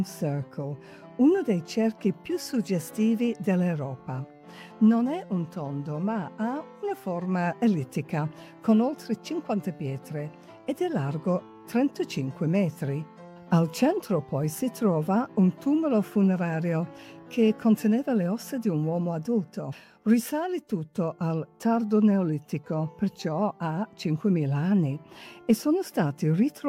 Circle, uno dei cerchi più suggestivi dell'Europa. Non è un tondo, ma ha una forma ellittica, con oltre 50 pietre ed è largo 35 metri. Al centro poi si trova un tumulo funerario che conteneva le ossa di un uomo adulto. Risale tutto al tardo neolitico, perciò ha 5.000 anni, e sono stati ritrovati